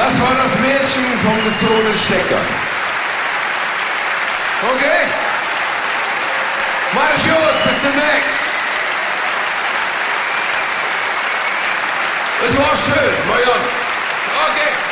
Das war das Märchen vom gezogenen Stecker. Okay? Mach es gut, bis demnächst. Es war schön, Marianne. Okay.